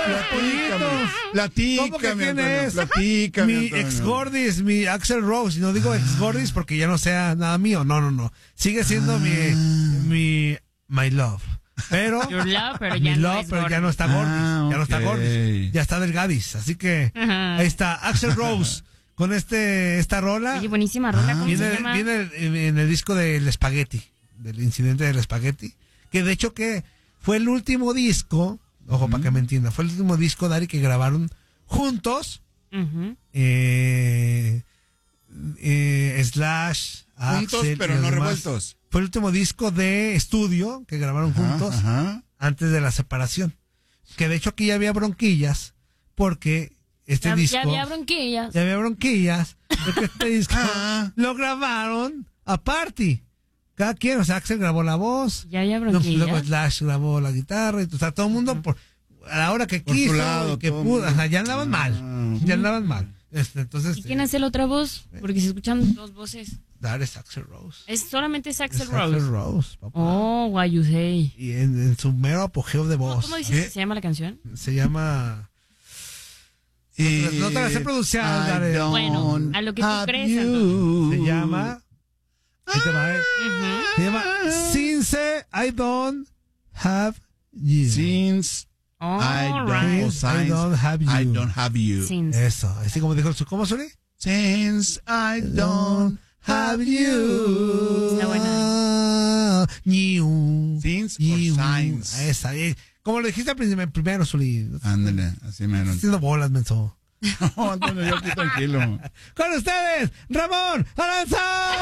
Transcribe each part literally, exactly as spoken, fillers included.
Platícame. Platícame, ¿Cómo que quién Antonio, es? platícame, Mi Antonio. ex Gordis, mi Axel Rose. Y no digo ex Gordis porque ya no sea nada mío. No, no, no. Sigue siendo Ah. mi, mi, my love. Pero, Your love, pero mi ya no love, es pero ya Gordis. no está Gordis. Ah, Ya no está ok. Gordis. Ya está Delgadis. Así que, Ajá. ahí está Axel Rose con este, esta rola. Oye, buenísima rola, ¿cómo se Viene, llama? viene en, en el disco del Spaghetti, del incidente del Spaghetti, que de hecho que fue el último disco, ojo para que me entienda, fue el último disco, Dari, que grabaron juntos, Ujú. eh, eh, Slash, Juntos, Axel y pero los no demás. revueltos. Fue el último disco de estudio que grabaron Ajá, juntos ajá. antes de la separación. Que de hecho aquí ya había bronquillas, porque este Ya, disco... ya había bronquillas. Ya había bronquillas, porque este disco Ah. lo grabaron aparte. Cada quien, o sea, Axel grabó la voz, Ya había no, bronquillas. luego Slash grabó la guitarra, y, o sea, todo el mundo por, a la hora que Por su quiso, lado, y que todo pudo, mundo. o sea, ya andaban mal, Ah. ya andaban mal. Este, entonces, ¿Y quién hace la otra voz? Porque se escuchan dos voces. Dar es Axel Rose. Es solamente es Axel Es Rose. Axl Rose, papá. Oh, why you say. Y en, en su mero apogeo de ¿Cómo, voz. cómo dices que se llama la canción? Se llama... Eh, No te la sé pronunciar, I Dare. don't Bueno, a lo que tú have crees, you. Antonio. Se llama... Ahí te va, eh. Ujú. Se llama Since I Don't Have You. Since All I don't, right. o Since I since don't have you. I don't have you. Since. Eso, así como dijo su, ¿cómo suena? Since I don't have you. Está buena. You. Since You. or since. Esa, eh. Como lo dijiste al principio, primero, Zuli. Ándale, así me Estás haciendo bolas, menso. No, Antonio, yo aquí tranquilo. Con ustedes, Ramón Aranza.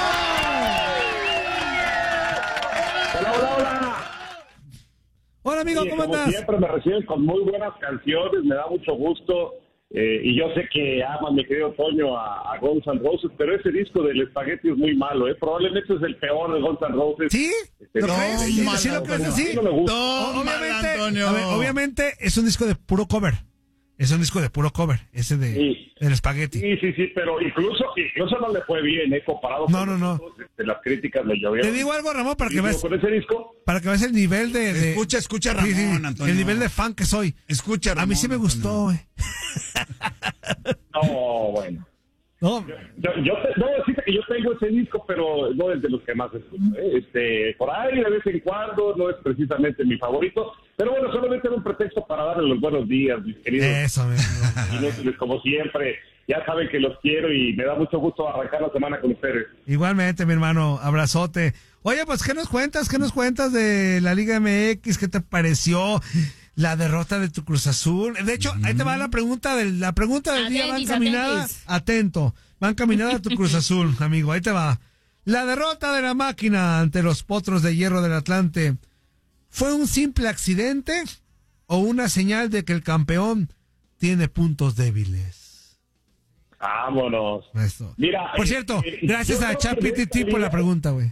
Hola, hola, hola. Hola, amigo, Oye, ¿cómo como andas? siempre me reciben con muy buenas canciones, me da mucho gusto. Eh, y yo sé que ama mi querido Toño a, a Guns N' Roses, pero ese disco del Espagueti es muy malo, ¿eh? Probablemente es el peor de Guns N' Roses. ¿Sí? Este, ¿Lo no, crees? no, ¿Sí, malo, sí lo crees pero así? a mí no me gusta. O- Tómala, obviamente, Antonio. a ver, obviamente es un disco de puro cover. Es un disco de puro cover, ese de Sí. del Spaghetti. Sí, sí, sí, pero incluso incluso no le fue bien, ¿eh? Comparado No, con no, no. los otros, este, las críticas le llovieron. Te digo algo, Ramón, para que Y veas, con ese disco, para que veas el nivel de, de- Escucha, escucha a Sí, sí, Ramón, Antonio. el nivel de fan que soy. Escucha, A mí Ramón, sí me Antonio. gustó, eh. no, bueno. No, Yo, yo te, debo decirte que yo tengo ese disco, pero no es de los que más escucho. ¿eh? Este, por ahí de vez en cuando, no es precisamente mi favorito, pero bueno, solamente era un pretexto para darle los buenos días, mis queridos eso, mi amigo. inútiles, como siempre. Ya saben que los quiero y me da mucho gusto arrancar la semana con ustedes. Igualmente, mi hermano, abrazote. Oye, pues, ¿qué nos cuentas? ¿Qué nos cuentas de la Liga M X? ¿Qué te pareció la derrota de tu Cruz Azul? De hecho, ahí te va la pregunta del, la pregunta del día, va Atentis, encaminada, atentis. atento, va encaminada a tu Cruz Azul, amigo, ahí te va. La derrota de la máquina ante los Potros de Hierro del Atlante, ¿fue un simple accidente o una señal de que el campeón tiene puntos débiles? Vámonos. Eso. Mira, Por eh, cierto, eh, gracias yo a creo que en ChatGPT esta por la liga- pregunta, güey.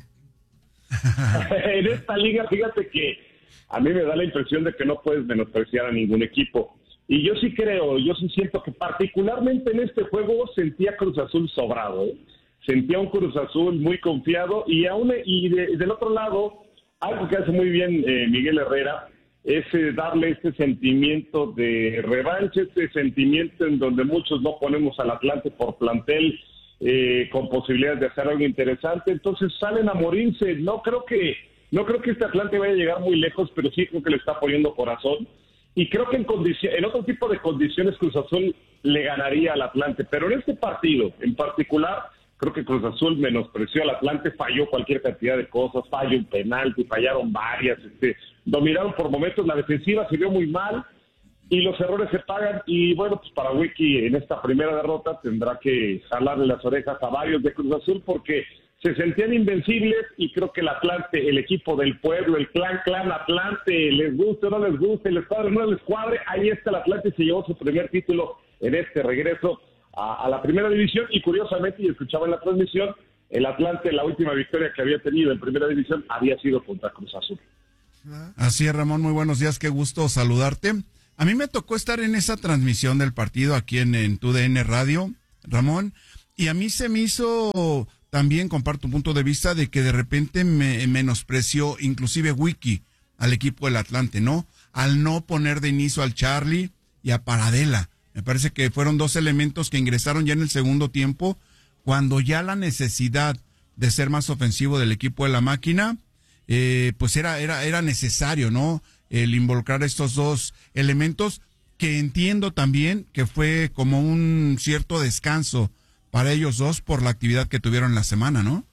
En esta liga, fíjate que a mí me da la impresión de que no puedes menospreciar a ningún equipo. Y yo sí creo, yo sí siento que particularmente en este juego sentía Cruz Azul sobrado, ¿eh? Sentía un Cruz Azul muy confiado y aún y de- del otro lado, algo que hace muy bien eh, Miguel Herrera es eh, darle este sentimiento de revancha, este sentimiento en donde muchos no ponemos al Atlante por plantel, eh, con posibilidades de hacer algo interesante, entonces salen a morirse. No creo que no creo que este Atlante vaya a llegar muy lejos, pero sí creo que le está poniendo corazón y creo que en condición, en otro tipo de condiciones Cruz Azul le ganaría al Atlante, pero en este partido en particular creo que Cruz Azul menospreció al Atlante, falló cualquier cantidad de cosas, falló un penalti, fallaron varias, este, dominaron por momentos, la defensiva se vio muy mal y los errores se pagan. Y bueno, pues para Wiki en esta primera derrota tendrá que jalarle las orejas a varios de Cruz Azul porque se sentían invencibles y creo que el Atlante, el equipo del pueblo, el clan, clan Atlante, les guste o no les guste, les cuadre o no les cuadre, ahí está el Atlante, se llevó su primer título en este regreso a, a la primera división y curiosamente, y escuchaba en la transmisión, el Atlante, la última victoria que había tenido en primera división había sido contra Cruz Azul. Así es, Ramón, muy buenos días, qué gusto saludarte. A mí me tocó estar en esa transmisión del partido aquí en, en tu D N Radio, Ramón, y a mí se me hizo, también comparto un punto de vista de que de repente me menospreció inclusive Wiki al equipo del Atlante, ¿no? Al no poner de inicio al Charlie, y a Paradela. Me parece que fueron dos elementos que ingresaron ya en el segundo tiempo, cuando ya la necesidad de ser más ofensivo del equipo de la máquina, eh, pues era, era, era necesario, ¿no? El involucrar estos dos elementos, que entiendo también que fue como un cierto descanso para ellos dos por la actividad que tuvieron la semana, ¿no?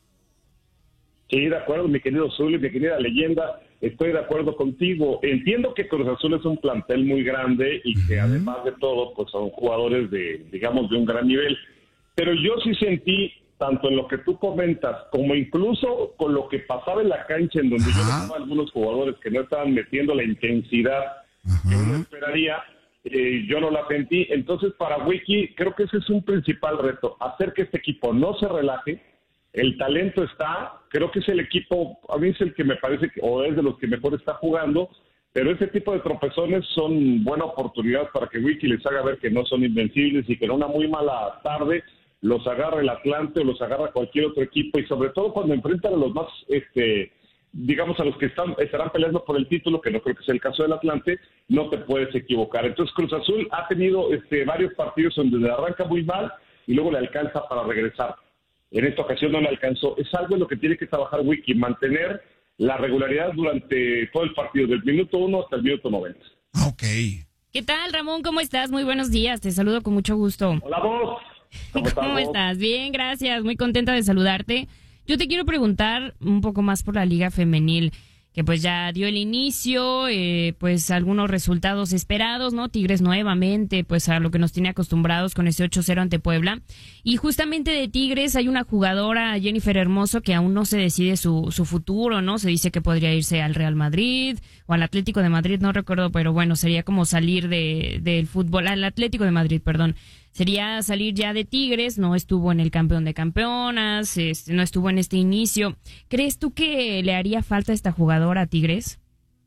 Sí, de acuerdo, mi querido Zuli, mi querida leyenda, estoy de acuerdo contigo. Entiendo que Cruz Azul es un plantel muy grande y que uh-huh. además de todo, pues son jugadores de, digamos, de un gran nivel. Pero yo sí sentí, tanto en lo que tú comentas, como incluso con lo que pasaba en la cancha, en donde uh-huh. yo notaba algunos jugadores que no estaban metiendo la intensidad uh-huh. que uno esperaría, eh, yo no la sentí. Entonces, para Wiki, creo que ese es un principal reto, hacer que este equipo no se relaje. El talento está, creo que es el equipo, a mí es el que me parece, que, o es de los que mejor está jugando, pero ese tipo de tropezones son buena oportunidad para que Wiki les haga ver que no son invencibles y que en una muy mala tarde los agarra el Atlante o los agarra cualquier otro equipo, y sobre todo cuando enfrentan a los más, este, digamos, a los que están estarán peleando por el título, que no creo que sea el caso del Atlante, no te puedes equivocar. Entonces Cruz Azul ha tenido este, varios partidos donde le arranca muy mal y luego le alcanza para regresar. En esta ocasión no le alcanzó. Es algo en lo que tiene que trabajar Wiki, mantener la regularidad durante todo el partido, del minuto uno hasta el minuto noventa. Ok. ¿Qué tal, Ramón? ¿Cómo estás? Muy buenos días. Te saludo con mucho gusto. Hola, vos. ¿Cómo, estás, ¿Cómo estás? Bien, gracias. Muy contenta de saludarte. Yo te quiero preguntar un poco más por la Liga Femenil, que pues ya dio el inicio, eh, pues algunos resultados esperados, ¿no? Tigres nuevamente, pues a lo que nos tiene acostumbrados con ese ocho cero ante Puebla. Y justamente de Tigres hay una jugadora, Jennifer Hermoso, que aún no se decide su, su futuro, ¿no? Se dice que podría irse al Real Madrid o al Atlético de Madrid, no recuerdo, pero bueno, sería como salir de del fútbol, al Atlético de Madrid, perdón. Sería salir ya de Tigres, no estuvo en el campeón de campeonas, este, no estuvo en este inicio. ¿Crees tú que le haría falta a esta jugadora a Tigres?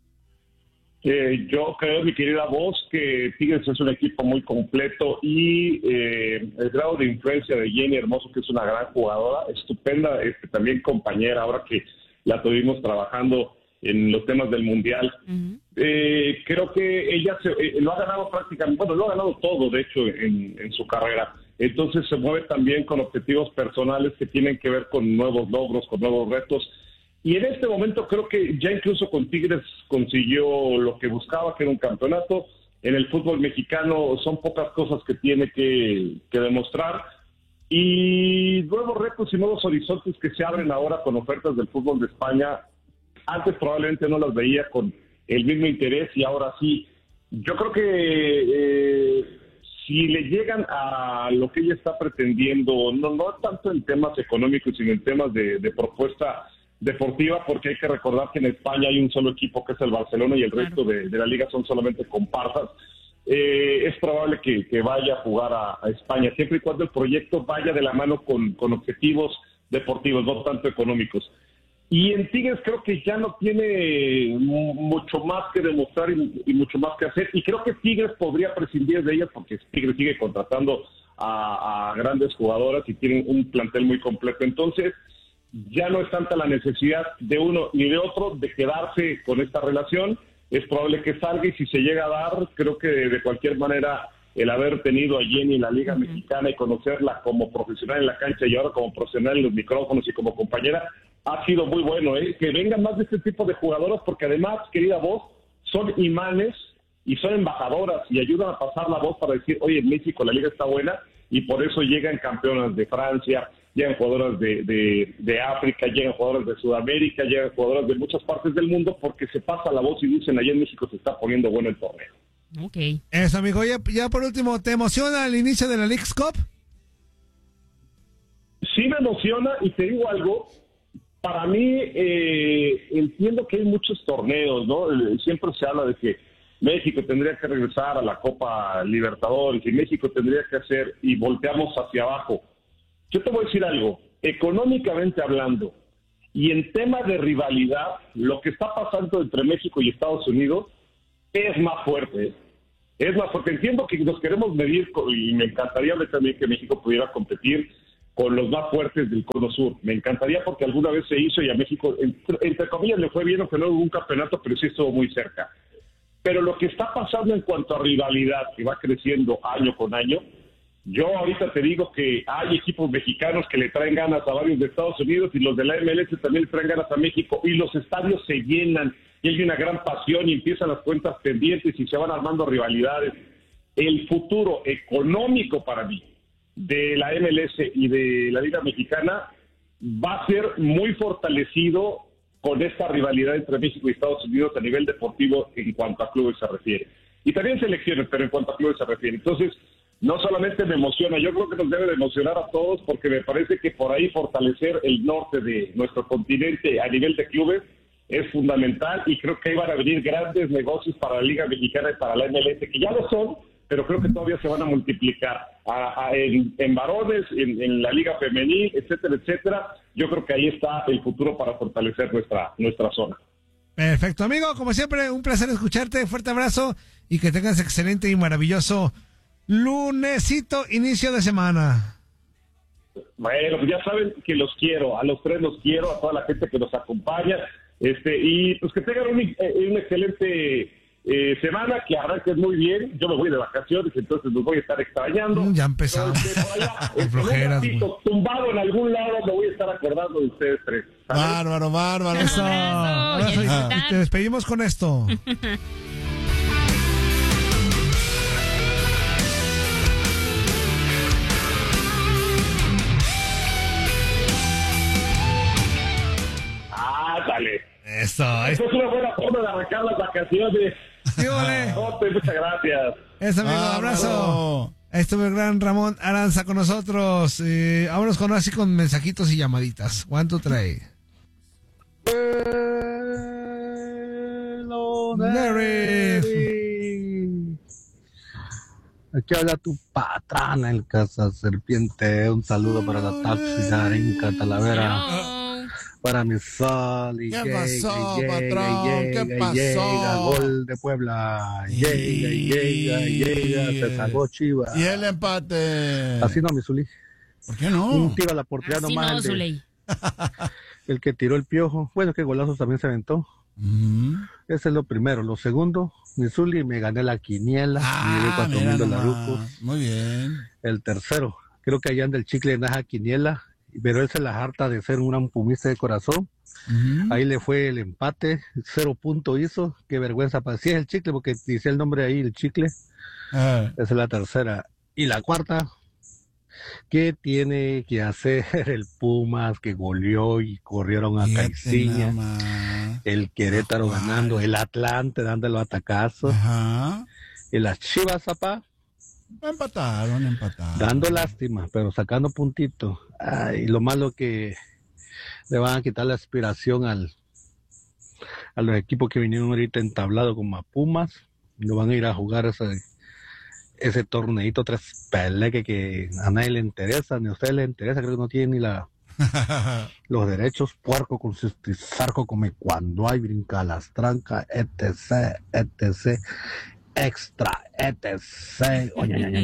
Eh, yo creo, mi querida voz, que Tigres es un equipo muy completo y eh, el grado de influencia de Jenny Hermoso, que es una gran jugadora, estupenda, este, también compañera, ahora que la tuvimos trabajando en los temas del Mundial. Uh-huh. Eh, creo que ella se, eh, lo ha ganado prácticamente, bueno, lo ha ganado todo, de hecho, en, en su carrera. Entonces se mueve también con objetivos personales que tienen que ver con nuevos logros, con nuevos retos. Y en este momento creo que ya incluso con Tigres consiguió lo que buscaba, que era un campeonato. En el fútbol mexicano son pocas cosas que tiene que, que demostrar. Y nuevos retos y nuevos horizontes que se abren ahora con ofertas del fútbol de España. Antes probablemente no las veía con el mismo interés y ahora sí. Yo creo que eh, si le llegan a lo que ella está pretendiendo, no, no tanto en temas económicos, sino en temas de, de propuesta deportiva, porque hay que recordar que en España hay un solo equipo que es el Barcelona y el claro. resto de, de la liga son solamente comparsas. Eh, es probable que, que vaya a jugar a, a España, siempre y cuando el proyecto vaya de la mano con, con objetivos deportivos, no tanto económicos. Y en Tigres creo que ya no tiene mucho más que demostrar y, y mucho más que hacer. Y creo que Tigres podría prescindir de ellas porque Tigres sigue contratando a, a grandes jugadoras y tienen un plantel muy completo. Entonces, ya no es tanta la necesidad de uno ni de otro de quedarse con esta relación. Es probable que salga y si se llega a dar, creo que de, de cualquier manera el haber tenido a Jenny en la Liga uh-huh. Mexicana y conocerla como profesional en la cancha y ahora como profesional en los micrófonos y como compañera, ha sido muy bueno, ¿eh? Que vengan más de este tipo de jugadoras porque además, querida voz, son imanes y son embajadoras y ayudan a pasar la voz para decir, oye, en México la liga está buena y por eso llegan campeonas de Francia, llegan jugadoras de, de, de África, llegan jugadoras de Sudamérica, llegan jugadoras de muchas partes del mundo porque se pasa la voz y dicen, allá en México se está poniendo bueno el torneo. Ok. Eso, amigo. Ya, ya por último, ¿te emociona el inicio de la Leagues Cup? Sí me emociona y te digo algo. Para mí, eh, entiendo que hay muchos torneos, ¿no? Siempre se habla de que México tendría que regresar a la Copa Libertadores y México tendría que hacer, y volteamos hacia abajo. Yo te voy a decir algo, económicamente hablando, y en tema de rivalidad, lo que está pasando entre México y Estados Unidos es más fuerte. Es más fuerte. Entiendo que nos queremos medir, y me encantaría ver también que México pudiera competir con los más fuertes del Cono Sur. Me encantaría porque alguna vez se hizo y a México, entre, entre comillas, le fue bien, aunque no hubo un campeonato, pero sí estuvo muy cerca. pero lo que está pasando en cuanto a rivalidad, que va creciendo año con año, yo ahorita te digo que hay equipos mexicanos que le traen ganas a varios de Estados Unidos y los de la M L S también le traen ganas a México y los estadios se llenan y hay una gran pasión y empiezan las cuentas pendientes y se van armando rivalidades. El futuro económico para mí de la M L S y de la Liga Mexicana va a ser muy fortalecido con esta rivalidad entre México y Estados Unidos a nivel deportivo en cuanto a clubes se refiere. Y también selecciones, pero en cuanto a clubes se refiere. Entonces, no solamente me emociona, yo creo que nos debe de emocionar a todos porque me parece que por ahí fortalecer el norte de nuestro continente a nivel de clubes es fundamental y creo que ahí van a venir grandes negocios para la Liga Mexicana y para la M L S, que ya lo son, pero creo que todavía se van a multiplicar a, a, en, en varones, en, en la Liga Femenil, etcétera, etcétera. Yo creo que ahí está el futuro para fortalecer nuestra, nuestra zona. Perfecto, amigo, como siempre, un placer escucharte, fuerte abrazo y que tengas excelente y maravilloso lunesito, inicio de semana. Bueno, pues ya saben que los quiero, a los tres los quiero, a toda la gente que nos acompaña, este y pues que tengan un, un excelente eh, semana, que arranquen muy bien. Yo me voy de vacaciones, entonces los voy a estar extrañando. Ya empezamos. En un ratito, tumbado en algún lado, me voy a estar acordando de ustedes tres. ¿Sabes? Bárbaro, bárbaro. Eso. Abrazo, Abrazo, y te despedimos con esto. Dale. Eso, Eso es una buena forma de arrancar las vacaciones. Sí, vale. Muchas gracias. Eso, amigo, Ah, abrazo. Ahí estuvo el gran Ramón Aranza con nosotros. Eh, vámonos con así con mensajitos y llamaditas. ¿Cuánto trae? Hello, Larry. Aquí habla tu patrona en Casa Serpiente. Un saludo para la táxida en Talavera. No. Para mi sol y ¿Qué llega, pasó, llega, patrón? llega, ¿Qué pasó? llega, gol de Puebla. Llega, llega, llega, se salvó Chivas. Y el empate. Así no, mi Zuli. ¿Por qué no? Un tiro a la portería Así nomás. no, el de- Zuley. el que tiró el Piojo. Bueno, que golazos también se aventó. Mm. Ese es lo primero. Lo segundo, mi Zuli, me gané la quiniela. me llevé Ah, cuatro mira mil nomás. dolarucos. Muy bien. El tercero, creo que allá anda el chicle en Naja Quiniela, pero él se la harta de ser un gran pumista de corazón. Ujú. Ahí le fue el empate, cero punto hizo, qué vergüenza. Para sí es el chicle, porque dice el nombre ahí, el chicle. Ah, Esa es la tercera. Y la cuarta, ¿qué tiene que hacer el Pumas que goleó y corrieron a fíjate Caiciña? nada más. El Querétaro Ajá. ganando, el Atlante dándolo a tacazos, Ajá. y las Chivas, zapá, Empataron, empataron. dando lástima, pero sacando puntitos. Ay, lo malo que le van a quitar la aspiración al a los equipos que vinieron ahorita entablados como a Pumas. No van a ir a jugar ese ese torneito tres peleques que a nadie le interesa, ni a ustedes les interesa, creo que no tienen ni la los derechos. Puerco con su zarco come cuando hay, brinca las trancas, etc, etc, extra, etc.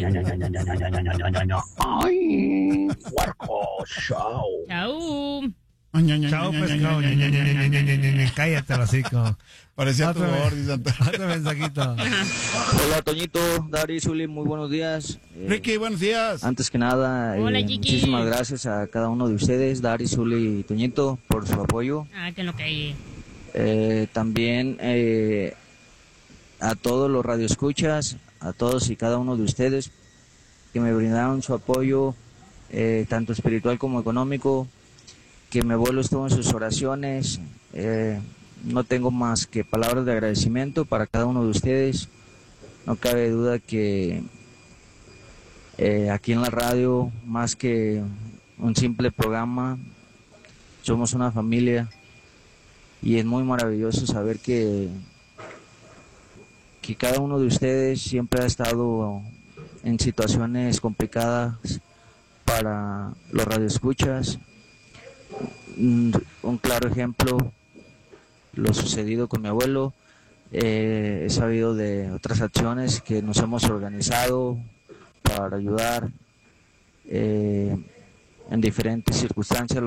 Ay, puerco, chao. Chau. Chao, pescado. Ña, Ña, Ña, Ña, Ña, Ña, Ña, Ña, Ña. Cállate, hocico. Parecía tu Otra vez. Gordis, Antonio. Otro mensajito. Hola Toñito, Dari, Zuli, muy buenos días. Eh, Ricky, buenos días. Antes que nada, eh, Hola, Chiqui. muchísimas gracias a cada uno de ustedes, Dari, Zuli y Toñito, por su apoyo. Ah, que lo que Eh, también eh, a todos los radioescuchas, a todos y cada uno de ustedes que me brindaron su apoyo, eh, tanto espiritual como económico, que mi abuelo estuvo en sus oraciones. Eh, no tengo más que palabras de agradecimiento para cada uno de ustedes. No cabe duda que eh, aquí en la radio, más que un simple programa, somos una familia. Y es muy maravilloso saber que, que cada uno de ustedes siempre ha estado en situaciones complicadas para los radioescuchas. Un, un claro ejemplo, lo sucedido con mi abuelo. Eh, he sabido de otras acciones que nos hemos organizado para ayudar eh, en diferentes circunstancias.